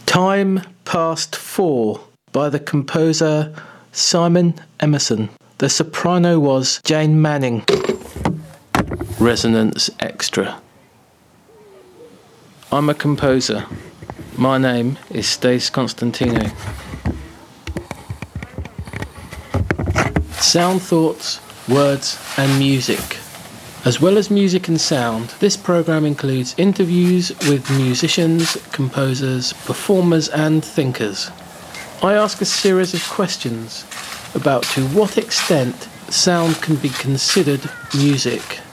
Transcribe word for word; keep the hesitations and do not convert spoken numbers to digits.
Time Past Four by the composer Simon Emerson. The soprano was Jane Manning. Resonance Extra. I'm a composer. My name is Stace Constantino. Sound thoughts, words and music. As well as music and sound, this program includes interviews with musicians, composers, performers and thinkers. I ask a series of questions about to what extent sound can be considered music.